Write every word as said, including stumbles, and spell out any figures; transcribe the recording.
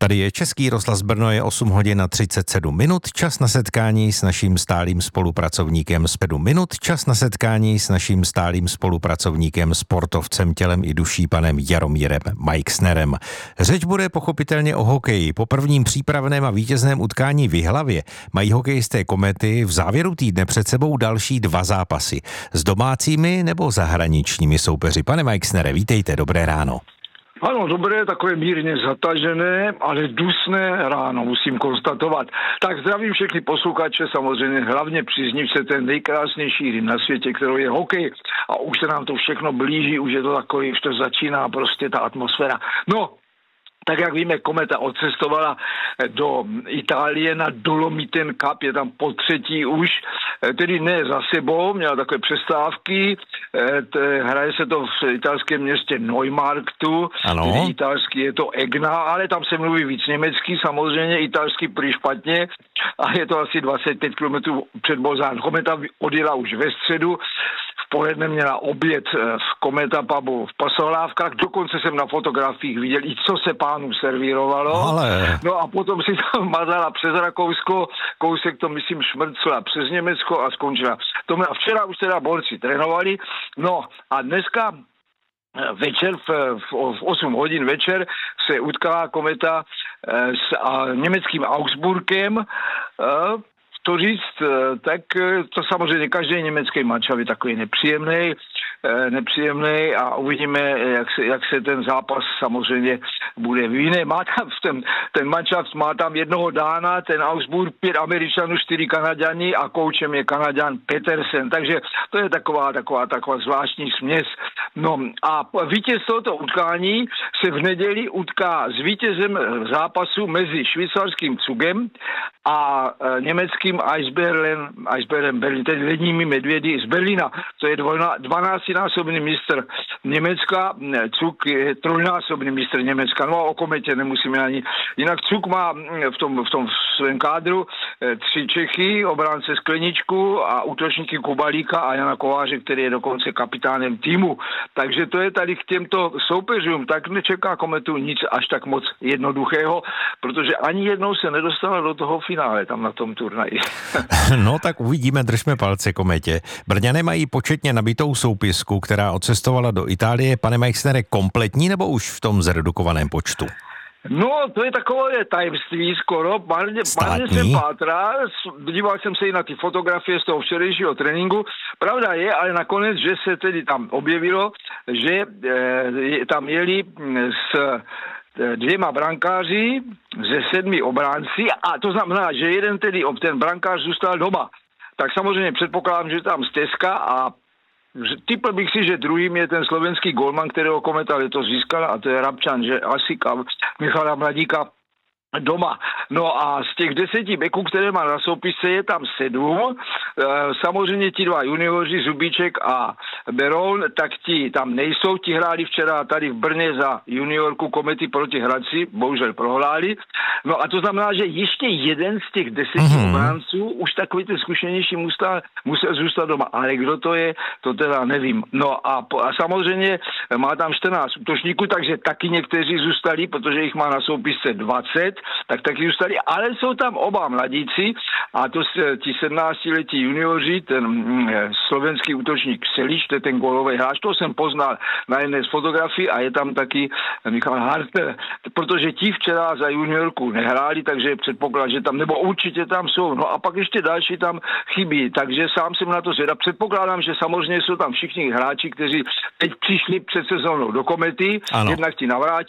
Tady je Český rozhlas Brno, je osm hodin a třicet sedm minut, čas na setkání s naším stálým spolupracovníkem z Pedu Minut, čas na setkání s naším stálým spolupracovníkem, sportovcem tělem i duší, panem Jaromírem Majksnerem. Řeč bude pochopitelně o hokeji. Po prvním přípravném a vítězném utkání v Jihlavě mají hokejisté Komety v závěru týdne před sebou další dva zápasy. S domácími nebo zahraničními soupeři. Pane Majksnere, vítejte, dobré ráno. Ano, dobré, takové mírně zatažené, ale dusné ráno, musím konstatovat. Tak zdravím všechny posluchače, samozřejmě hlavně příznivce ten nejkrásnější hry na světě, kterou je hokej. A už se nám to všechno blíží, už je to takový, už to začíná prostě ta atmosféra. No, tak jak víme, Kometa odcestovala do Itálie na Dolomiten Cup, je tam po třetí už, tedy ne za sebou, měla takové přestávky, hraje se to v italském městě Neumarktu, ano. Tedy italský je to Egna, ale tam se mluví víc německy, samozřejmě italsky prý špatně a je to asi dvacet pět kilometrů před Bolzán. Kometa odjela už ve středu, v poledne měla oběd v Kometa pubu v Pasolávkách, dokonce jsem na fotografiích viděl i co se pánu servírovalo. Ale... No a potom si tam mazala přes Rakousko, kousek to myslím šmrcla přes Německo a skončila. To mě, včera už teda borci trénovali, no a dneska večer, v, v, v osm hodin večer se utkala Kometa s a, německým Augsburgem. To říct, tak to samozřejmě každý německý mančav je takový nepříjemný, nepříjemný a uvidíme, jak se, jak se ten zápas samozřejmě bude vyvíjet. Má tam ten, ten mančav má tam jednoho Dána, ten Augsburg, pět Američanů, čtyři Kanaďani a koučem je Kanaďan Petersen, takže to je taková, taková, taková zvláštní směs. No a vítěz tohoto utkání se v neděli utká s vítězem zápasu mezi švýcarským Cugem a e, německým Eisbären, Eisbären Berlin, tedy ledními medvědy z Berlína. To je dvanáctinásobný mistr Německa, Cug je trojnásobný mistr Německa. No a o Kometě nemusíme ani. Jinak Cug má v tom, v tom svém kádru e, tři Čechy, obránce Skleničku a útočníky Kubalíka a Jana Kováře, který je dokonce kapitánem týmu. Takže to je tady k těmto soupeřům. Tak nečeká Kometu nic až tak moc jednoduchého, protože ani jednou se nedostala do toho finále tam na tom turnaji. No tak uvidíme, držme palce Kometě. Brňané mají početně nabitou soupisku, která odcestovala do Itálie. Pane Majksnere, kompletní nebo už v tom zredukovaném počtu? No, to je takové tajemství skoro. Marně, marně jsem pátral, díval jsem se i na ty fotografie z toho včerejšího tréninku. Pravda je, ale nakonec, že se tedy tam objevilo, že e, tam jeli s dvěma brankáři ze sedmi obránci a to znamená, že jeden tedy ten brankář zůstal doma. Tak samozřejmě předpokládám, že tam stezka a typl bych si, že druhým je ten slovenský golman, kterého Kometa letos získala a to je Rabčan, že asi Michala Mladíka doma. No a z těch deseti beků, které má na soupise, je tam sedm. Samozřejmě ti dva junioři, Zubíček a Beroun, tak ti tam nejsou. Ti hráli včera tady v Brně za juniorku Komety proti Hradci, bohužel prohráli. No a to znamená, že ještě jeden z těch deseti mm-hmm. obránců, už takový ten zkušenější musel, musel zůstat doma. Ale kdo to je, to teda nevím. No a, a samozřejmě má tam čtrnáct útočníků, takže taky někteří zůstali, protože jich má na soupise dvacet, tak taky zůstali, ale jsou tam oba mladíci a to ti sedmnáctiletí junioři, ten mm, slovenský útočník Selič, to je ten gólový hráč, to jsem poznal na jedné z fotografií a je tam taky Michal Harter, protože ti včera za juniorku nehráli, takže předpoklad, že tam, nebo určitě tam jsou, no a pak ještě další tam chybí, takže sám jsem na to zvědav. Předpokládám, že samozřejmě jsou tam všichni hráči, kteří teď přišli před sezónou do Komety, ano. Jednak ti Navrátil,